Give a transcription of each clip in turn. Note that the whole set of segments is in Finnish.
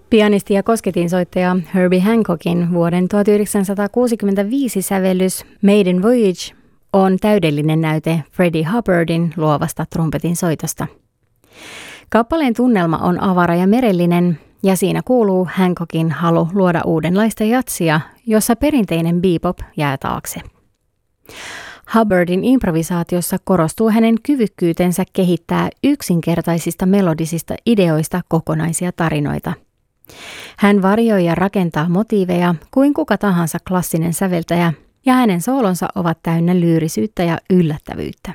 Pianisti ja kosketinsoittaja Herbie Hancockin vuoden 1965 sävellys Maiden Voyage on täydellinen näyte Freddie Hubbardin luovasta trumpetin soitosta. Kappaleen tunnelma on avara ja merellinen, ja siinä kuuluu Hancockin halu luoda uudenlaista jatsia, jossa perinteinen bebop jää taakse. Hubbardin improvisaatiossa korostuu hänen kyvykkyytensä kehittää yksinkertaisista melodisista ideoista kokonaisia tarinoita. Hän varioi ja rakentaa motiiveja kuin kuka tahansa klassinen säveltäjä, ja hänen soolonsa ovat täynnä lyyrisyyttä ja yllättävyyttä.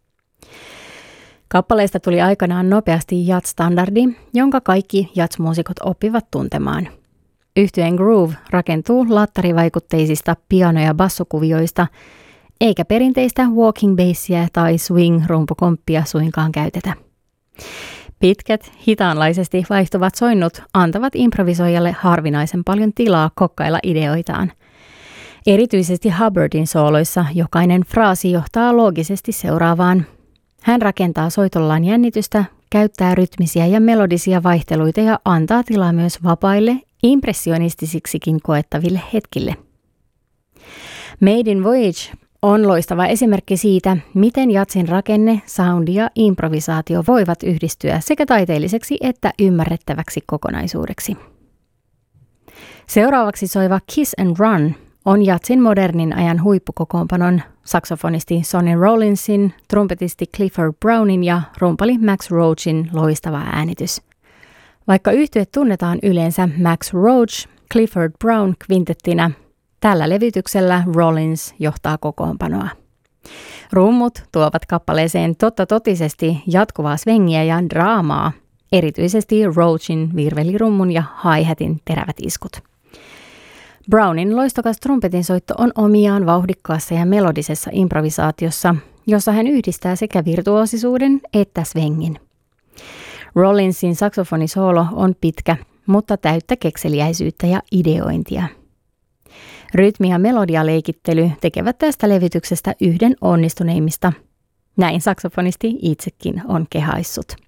Kappaleesta tuli aikanaan nopeasti jazz-standardi, jonka kaikki jazz-muusikot oppivat tuntemaan. Yhtyeen groove rakentuu lattarivaikutteisista piano- ja bassokuvioista, eikä perinteistä walking bassia tai swing-rumpukomppia suinkaan käytetä. Pitkät, hitaanlaisesti vaihtuvat soinnut antavat improvisoijalle harvinaisen paljon tilaa kokkailla ideoitaan. Erityisesti Hubbardin sooloissa jokainen fraasi johtaa loogisesti seuraavaan. Hän rakentaa soitollaan jännitystä, käyttää rytmisiä ja melodisia vaihteluita ja antaa tilaa myös vapaille, impressionistisiksikin koettaville hetkille. Maiden Voyage on loistava esimerkki siitä, miten jatsin rakenne, soundi ja improvisaatio voivat yhdistyä sekä taiteelliseksi että ymmärrettäväksi kokonaisuudeksi. Seuraavaksi soiva Kiss and Run on jatsin modernin ajan huippukokoonpanon saksofonisti Sonny Rollinsin, trumpetisti Clifford Brownin ja rumpali Max Roachin loistava äänitys. Vaikka yhtye tunnetaan yleensä Max Roach, Clifford Brown kvintettinä, tällä levytyksellä Rollins johtaa kokoonpanoa. Rummut tuovat kappaleeseen totisesti jatkuvaa svengiä ja draamaa, erityisesti Roachin virvelirummun ja hi-hatin terävät iskut. Brownin loistokas trumpetinsoitto on omiaan vauhdikkaassa ja melodisessa improvisaatiossa, jossa hän yhdistää sekä virtuoosisuuden että svengin. Rollinsin saksofonisoolo on pitkä, mutta täyttä kekseliäisyyttä ja ideointia. Rytmi- ja melodialeikittely tekevät tästä levytyksestä yhden onnistuneimmista. Näin saksofonisti itsekin on kehaissut.